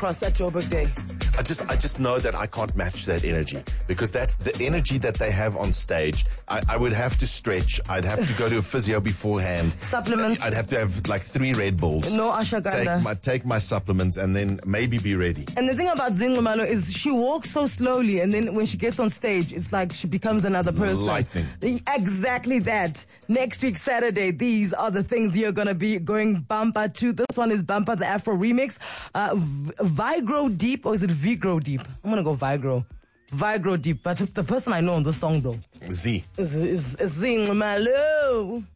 across at Joburg Day? I just know that I can't match that energy, because the energy that they have on stage, I would have to stretch. I'd have to go to a physio beforehand. Supplements. I'd have to have like 3 Red Bulls. No ashwagandha. Take my supplements and then maybe be ready. And the thing about Zinqumalo is she walks so slowly, and then when she gets on stage, it's like she becomes another person. Lightning. Exactly that. Next week, Saturday, these are the things you're going to be going bumper to. This one is Bumper, the Afro remix. Vigro Deep, or is it Vigro Deep? I'm going to go Vigro. Vigro Deep. But the person I know on the song, though, Z. is Zinqumalo.